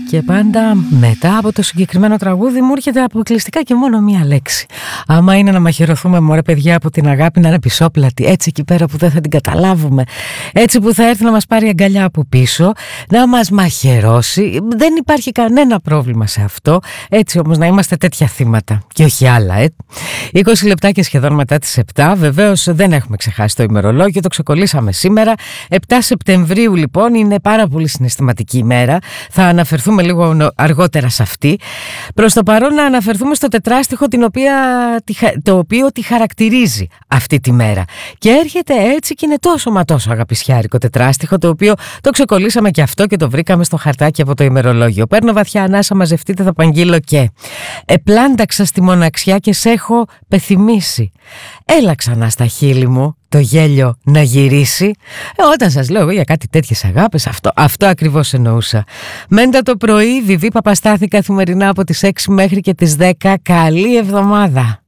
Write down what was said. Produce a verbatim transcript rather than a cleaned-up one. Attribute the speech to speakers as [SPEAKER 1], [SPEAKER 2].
[SPEAKER 1] Και πάντα μετά από το συγκεκριμένο τραγούδι μου έρχεται αποκλειστικά και μόνο μία λέξη. Άμα είναι να μαχαιρωθούμε, μωρέ παιδιά, από την αγάπη να είναι πισόπλατη, έτσι εκεί πέρα που δεν θα την καταλάβουμε, έτσι που θα έρθει να μας πάρει αγκαλιά από πίσω, να μας μαχαιρώσει, δεν υπάρχει κανένα πρόβλημα σε αυτό. Έτσι όμως να είμαστε τέτοια θύματα και όχι άλλα, ε. είκοσι λεπτά και σχεδόν μετά τις επτά, βεβαίως δεν έχουμε ξεχάσει το ημερολόγιο, το ξεκολλήσαμε σήμερα. επτά Σεπτεμβρίου λοιπόν, είναι πάρα πολύ συναισθηματική ημέρα. Θα αναφερθούμε λίγο αργότερα σε αυτή. Προς το παρόν να αναφερθούμε στο τετράστιχο την οποία, το οποίο τη χαρακτηρίζει αυτή τη μέρα. Και έρχεται έτσι και είναι τόσο μα τόσο αγαπησιάρικο τετράστιχο, το οποίο το ξεκολλήσαμε και αυτό και το βρήκαμε στο χαρτάκι από το ημερολόγιο. Παίρνω βαθιά ανάσα, μαζευτείτε, θα παγγείλω και επλάνταξα στη μοναξιά και σε έχω πεθυμίσει. Έλα ξανά στα χείλη μου το γέλιο να γυρίσει. Ε, όταν σας λέω εγώ για κάτι τέτοιες αγάπες, αυτό, αυτό ακριβώς εννοούσα. Μέντα το πρωί, Βιβί Παπαστάθη, καθημερινά από τις έξι μέχρι και τις δέκα. Καλή εβδομάδα.